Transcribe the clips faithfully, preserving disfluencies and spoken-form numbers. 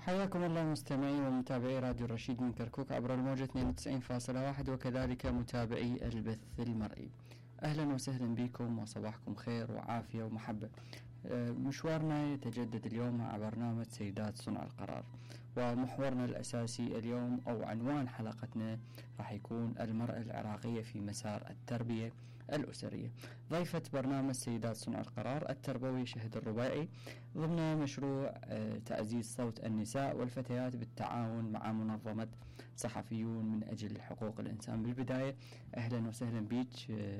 حياكم الله مستمعي ومتابعي راديو الرشيد من كركوك عبر الموجة اثنين وتسعين فاصلة واحد وكذلك متابعي البث المرئي. أهلا وسهلا بكم وصباحكم خير وعافية ومحبة. مشوارنا يتجدد اليوم مع برنامج سيدات صنع القرار، ومحورنا الأساسي اليوم أو عنوان حلقتنا راح يكون المرأة العراقية في مسار التربية الأسرية. ضيفة برنامج سيدات صنع القرار التربوي شهد الربيعي ضمن مشروع تعزيز صوت النساء والفتيات بالتعاون مع منظمة صحفيون من أجل حقوق الإنسان. بالبداية أهلا وسهلا بك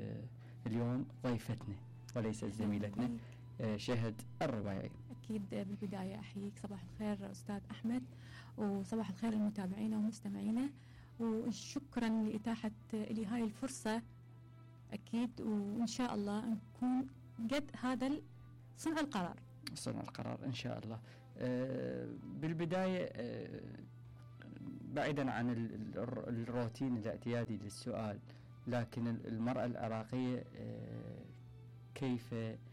اليوم ضيفتنا وليس زميلتنا شهد الربيعي. أكيد بالبداية أحييك، صباح الخير أستاذ أحمد، وصباح الخير المتابعين ومستمعينا، وشكرا لإتاحة لي هاي الفرصة. أكيد وإن شاء الله نكون قد هذا صنع القرار صنع القرار إن شاء الله. أه بالبداية أه بعيدا عن الروتين الاعتيادي للسؤال، لكن المرأة العراقية أه كيف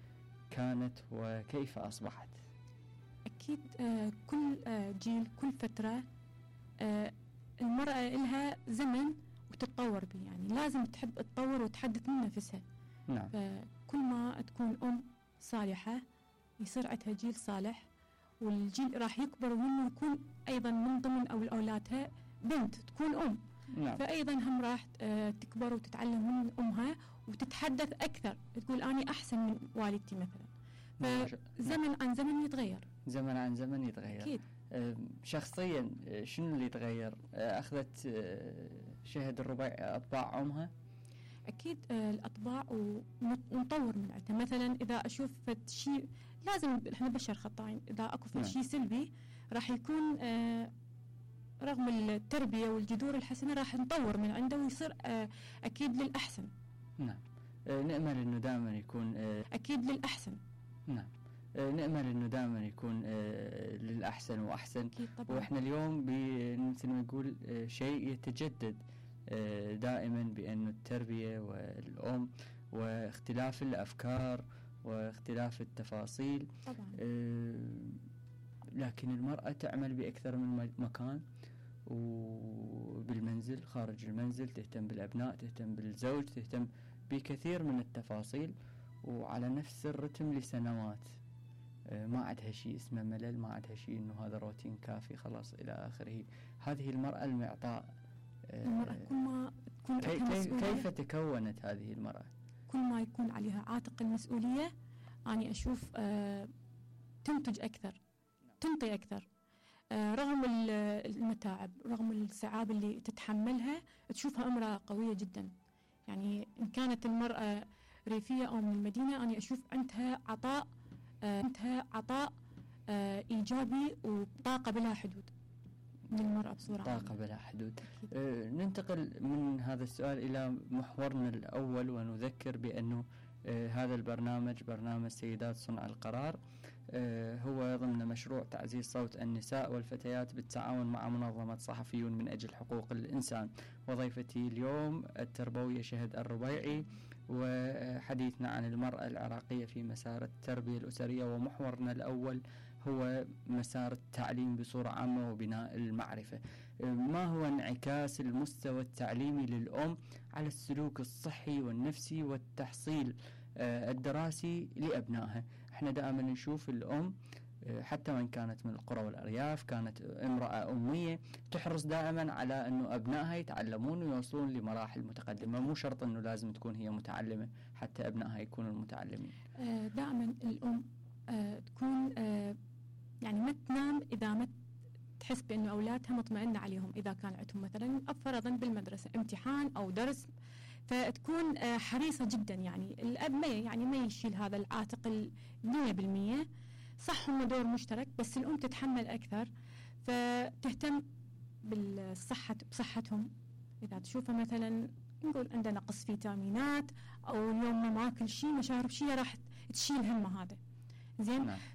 كانت وكيف أصبحت؟ أكيد آه كل آه جيل كل فترة آه المرأة لها زمن وتتطور به، يعني لازم تحب تطور وتحدث من نفسها. نعم. فكل ما تكون أم صالحة يصير عندها جيل صالح، والجيل راح يكبر ومنه يكون أيضا من ضمن أو أولادها بنت تكون أم. نعم. فأيضا هم راح آه تكبر وتتعلم من أمها وتتحدث أكثر، تقول أنا أحسن من والدتي مثلا. فزمن عن زمن يتغير. زمن عن زمن يتغير. أكيد. شخصيا شنو اللي يتغير؟ أخذت شهد الربيع أطباع أمها؟ أكيد الأطباع ونطور من عندها. مثلا إذا أشوف شيء لازم إحنا بشر خطاين، إذا أكو في شيء سلبي راح يكون رغم التربية والجذور الحسنة راح نطور من عنده ويصير أكيد للأحسن. نعم. نأمل إنه دائما يكون أكيد للأحسن. نعم. نأمل إنه دائما يكون للأحسن وأحسن. وإحنا اليوم مثل ما نقول شيء يتجدد دائما، بأنه التربية والأم واختلاف الأفكار واختلاف التفاصيل طبعا. لكن المرأة تعمل بأكثر من مكان، وبالمنزل خارج المنزل تهتم بالأبناء، تهتم بالزوج، تهتم بكثير من التفاصيل، وعلى نفس الرتم لسنوات. ما عندها شيء اسمه ملل، ما عندها شيء انه هذا روتين كافي خلاص الى اخره. هذه المرأة المعطاء. المرأة كل ما تكون كيف, كيف تكونت هذه المرأة؟ كل ما يكون عليها عاتق المسؤولية أنا أشوف آه تنتج أكثر، تنطي أكثر، آه رغم المتاعب، رغم الصعاب اللي تتحملها، تشوفها امرأة قوية جدا. يعني إن كانت المرأة ريفية أو من المدينة أنا أشوف عندها عطاء آه عندها عطاء آه إيجابي وطاقة بلا حدود من المرأة بصورة عامة. طاقة بلا حدود. آه ننتقل من هذا السؤال إلى محورنا الأول، ونذكر بأنه آه هذا البرنامج برنامج سيدات صنع القرار آه هو ضمن مشروع تعزيز صوت النساء والفتيات بالتعاون مع منظمة صحفيون من أجل حقوق الإنسان. وضيفتي اليوم التربوية شهد الربيعي، وحديثنا عن المرأة العراقية في مسار التربية الأسرية، ومحورنا الأول هو مسار التعليم بصورة عامة وبناء المعرفة. ما هو انعكاس المستوى التعليمي للأم على السلوك الصحي والنفسي والتحصيل الدراسي لأبنائها؟ احنا دائما نشوف الأم حتى وإن كانت من القرى والأرياف، كانت امرأة أمية تحرص دائما على أنه أبنائها يتعلمون ويوصلون لمراحل متقدمة. مو شرط أنه لازم تكون هي متعلمة حتى أبنائها يكونوا متعلمين. دائما الأم تكون يعني ما تنام إذا ما تحس بأنه أولادها مطمئنة عليهم. إذا كان عندهم مثلا فرضا بالمدرسة امتحان أو درس، فتكون حريصة جدا. يعني الأب ما يعني ما يشيل هذا العاتق مية بالمية. صح هم دور مشترك، بس الأم تتحمل أكثر، فتهتم بالصحة بصحتهم. إذا تشوفها مثلا نقول عنده نقص فيتامينات أو اليوم ما ماكل شيء ما شارب شيء، راح تشيل همه هذا. زين. نعم.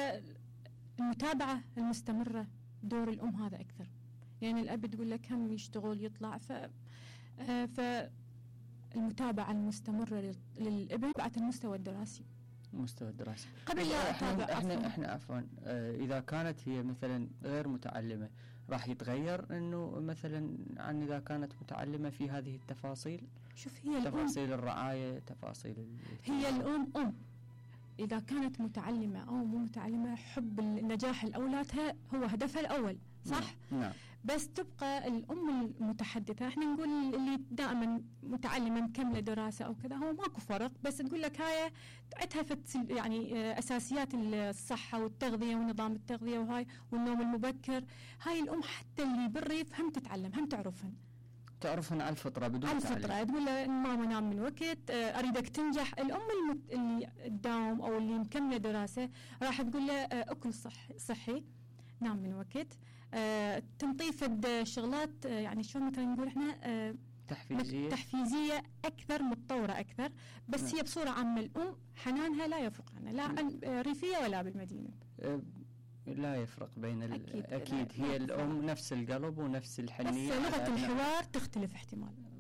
فالمتابعة المستمرة دور الأم هذا أكثر، يعني الأب تقول لك هم يشتغل يطلع، ف فالمتابعة المستمرة للابن بعد المستوى الدراسي مستوى الدراسي. قبل لا احنا احنا احنا عفوا اه اذا كانت هي مثلا غير متعلمه راح يتغير انه مثلا عن اذا كانت متعلمه في هذه التفاصيل. شوف هي تفاصيل الرعايه، تفاصيل هي الام ام اذا كانت متعلمه او مو متعلمه، حب النجاح لاولادها هو هدفها الاول، صح؟ نعم, نعم. بس تبقى الام المتحدثه، احنا نقول اللي دائما متعلمه مكمله دراسه او كذا، هو ماكو فرق، بس تقول لك هاي عندها فت يعني اساسيات الصحه والتغذيه ونظام التغذيه وهاي والنوم المبكر، هاي الام حتى اللي بالريف هم تتعلم، هم تعرفهن تعرفهن على الفطره بدون على تعليم. الفطره تقول له ماما نام من وقت، اريدك تنجح. الام المت... اللي تداوم او اللي مكمله دراسه راح تقول له اكل صح صحي، نام من وقت، آه، تنطيه فد شغلات، آه، يعني شلون مثلا نقول احنا آه، تحفيزيه تحفيزيه اكثر، متطوره اكثر، بس نعم. هي بصوره عامه الام حنانها لا يفرق عنها لا عن ريفيه ولا بالمدينه. أه لا يفرق بين أكيد, أكيد هي الام نفس القلب ونفس الحنيه، بس لغه الحوار تختلف احتمال.